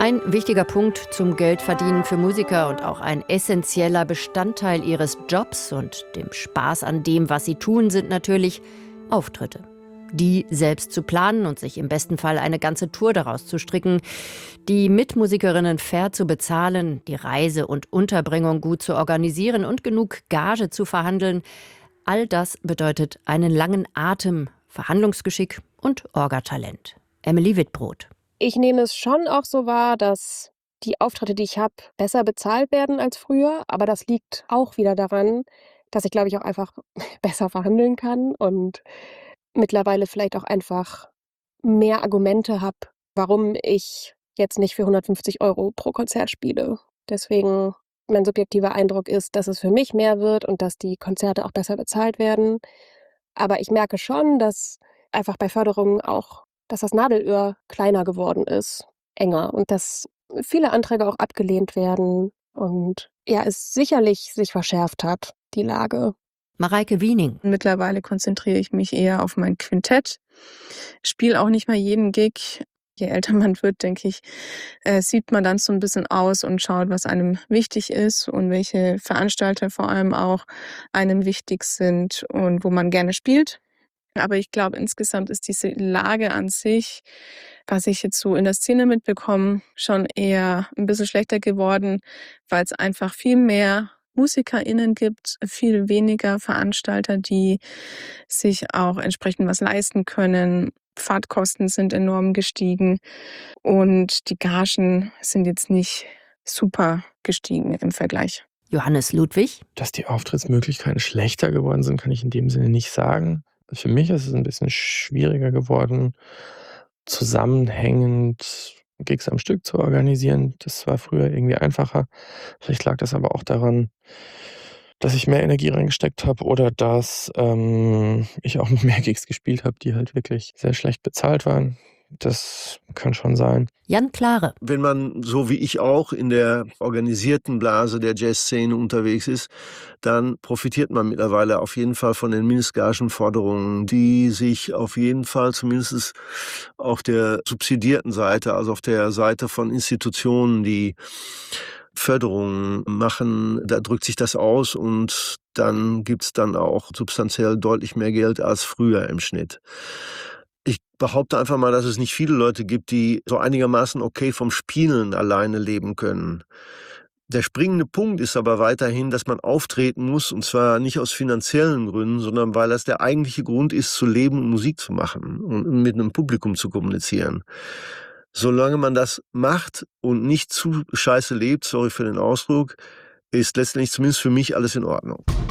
Ein wichtiger Punkt zum Geldverdienen für Musiker und auch ein essentieller Bestandteil ihres Jobs und dem Spaß an dem, was sie tun, sind natürlich Auftritte. Die selbst zu planen und sich im besten Fall eine ganze Tour daraus zu stricken, die Mitmusikerinnen fair zu bezahlen, die Reise und Unterbringung gut zu organisieren und genug Gage zu verhandeln, all das bedeutet einen langen Atem, Verhandlungsgeschick und Orgatalent. Emily Wittbrod. Ich nehme es schon auch so wahr, dass die Auftritte, die ich habe, besser bezahlt werden als früher. Aber das liegt auch wieder daran, dass ich, glaube ich, auch einfach besser verhandeln kann und mittlerweile vielleicht auch einfach mehr Argumente habe, warum ich jetzt nicht für 150 € pro Konzert spiele. Deswegen, mein subjektiver Eindruck ist, dass es für mich mehr wird und dass die Konzerte auch besser bezahlt werden. Aber ich merke schon, dass einfach bei Förderungen auch, dass das Nadelöhr kleiner geworden ist, enger und dass viele Anträge auch abgelehnt werden und ja, es sicherlich sich verschärft hat, die Lage. Mareike Wiening. Mittlerweile konzentriere ich mich eher auf mein Quintett, spiele auch nicht mehr jeden Gig. Je älter man wird, denke ich, sieht man dann so ein bisschen aus und schaut, was einem wichtig ist und welche Veranstalter vor allem auch einem wichtig sind und wo man gerne spielt. Aber ich glaube, insgesamt ist diese Lage an sich, was ich jetzt so in der Szene mitbekomme, schon eher ein bisschen schlechter geworden, weil es einfach viel mehr MusikerInnen gibt, viel weniger Veranstalter, die sich auch entsprechend was leisten können. Fahrtkosten sind enorm gestiegen und die Gagen sind jetzt nicht super gestiegen im Vergleich. Johannes Ludwig. Dass die Auftrittsmöglichkeiten schlechter geworden sind, kann ich in dem Sinne nicht sagen. Für mich ist es ein bisschen schwieriger geworden, zusammenhängend Gigs am Stück zu organisieren. Das war früher irgendwie einfacher. Vielleicht lag das aber auch daran, dass ich mehr Energie reingesteckt habe oder dass ich auch mehr Gigs gespielt habe, die halt wirklich sehr schlecht bezahlt waren. Das kann schon sein. Jan Klare. Wenn man, so wie ich auch, in der organisierten Blase der Jazzszene unterwegs ist, dann profitiert man mittlerweile auf jeden Fall von den Mindestgagenforderungen, die sich auf jeden Fall zumindest auf der subsidierten Seite, also auf der Seite von Institutionen, die Förderungen machen, da drückt sich das aus und dann gibt's dann auch substanziell deutlich mehr Geld als früher im Schnitt. Ich behaupte einfach mal, dass es nicht viele Leute gibt, die so einigermaßen okay vom Spielen alleine leben können. Der springende Punkt ist aber weiterhin, dass man auftreten muss, und zwar nicht aus finanziellen Gründen, sondern weil das der eigentliche Grund ist, zu leben und Musik zu machen und mit einem Publikum zu kommunizieren. Solange man das macht und nicht zu scheiße lebt, sorry für den Ausdruck, ist letztendlich zumindest für mich alles in Ordnung.